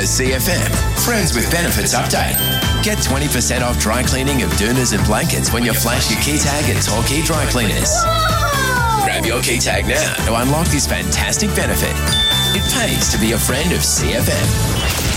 CFM. Friends with Benefits update. Get 20% off dry cleaning of doonas and blankets when you flash your key tag at Torquay Dry Cleaners. Grab your key tag now to unlock this fantastic benefit. It pays to be a friend of CFM.